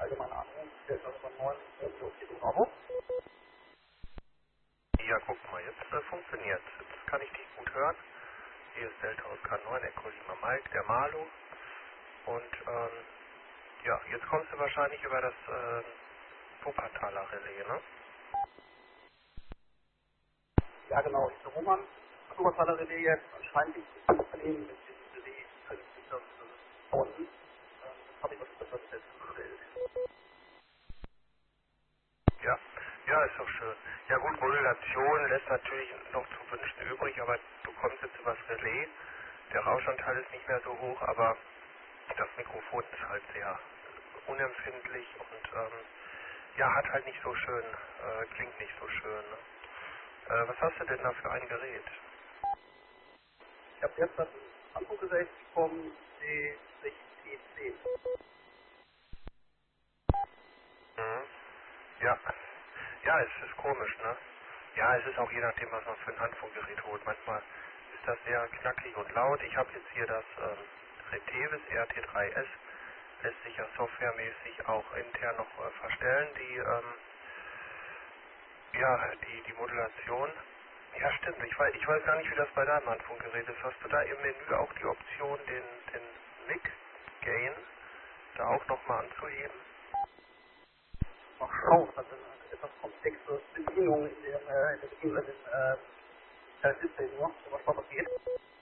allgemeiner Anruf, der ist also beim 9 Bravo. Ja, guck mal, jetzt funktioniert. Jetzt kann ich dich gut hören. Hier ist Delta Oscar 9, Echo Lima Mike, der Malu. Und ja, jetzt kommst du wahrscheinlich über das Wuppertaler Relais, ne? Ja genau, ich bin Roman. Das Wuppertaler Relais jetzt anscheinend nicht das Unternehmen mit dem Relais verliebt, das unten. Das habe ich was festgestellt. Ja, ja, ist doch schön. Ja gut, Modulation lässt natürlich noch zu wünschen übrig, aber du kommst jetzt übers Relais. Der Rauschanteil ist nicht mehr so hoch, aber das Mikrofon ist halt sehr unempfindlich und ja, hat halt nicht so schön, klingt nicht so schön. Ne? Was hast du denn da für ein Gerät? Ich habe jetzt das Handbuchgerät vom C60T10. Mhm. Ja. Ja, es ist komisch, ne? Ja, es ist auch je nachdem, was man für ein Handfunkgerät holt. Manchmal ist das sehr knackig und laut. Ich habe jetzt hier das Retevis RT3S. Lässt sich ja softwaremäßig auch intern noch verstellen, die Modulation. Ja, stimmt. Ich weiß gar nicht, wie das bei deinem Handfunkgerät ist. Hast du da im Menü auch die Option, den Mic Gain da auch nochmal anzuheben? Mal schauen, das ist eine etwas komplexe Bedienung in der Bedienung in den Display nur, was geht.